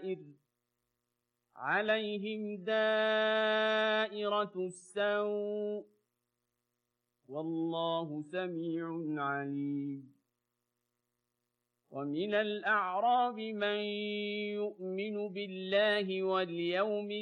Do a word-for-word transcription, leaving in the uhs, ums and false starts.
عَلَيْهِمْ دَائِرَةُ السَّوْءِ ۗ وَاللَّهُ سَمِيعٌ عَلِيمٌ. وَمِنَ الْأَعْرَابِ مَن يُؤْمِنُ بِاللَّهِ وَالْيَوْمِ